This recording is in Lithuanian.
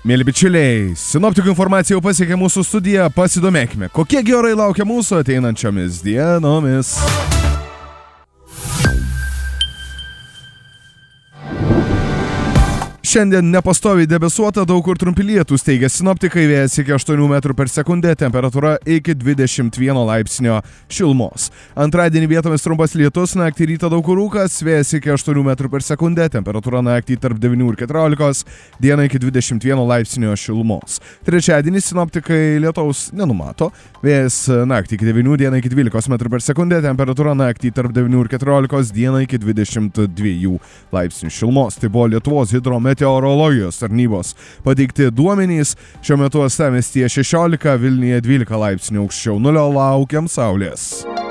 Mėly bičiuliai, sinoptikų informacija jau pasiekė mūsų studiją, pasidomėkime, kokie gi orai laukia mūsų ateinančiomis dienomis. Šiandien nepastoviai debesuota, daug kur trumpi lietūs, teigia sinoptikai, vėjas iki 8 metrų per sekundę, temperatūra iki 21 laipsnio šilumos. Antradienį vietomis trumpas lietus, naktį rytą daug kur rūkas, vėjas iki 8 metrų per sekundę, temperatūra naktį tarp 9 ir 14, dieną iki 21 laipsnio šilumos. Trečiadienį sinoptikai lietaus nenumato, vėjas naktį iki 9, dieną iki 12 metrų per sekundę, temperatūra naktį tarp 9 ir 14, dieną iki 22 laipsnių šilumos. Tai buvo Lietuvos hidrometeorologijos tarnybos pateikti duomenys. Šiuo metu uostamiestyje 16, Vilniuje 12 laipsnių aukščiau nulio, laukiam saulės.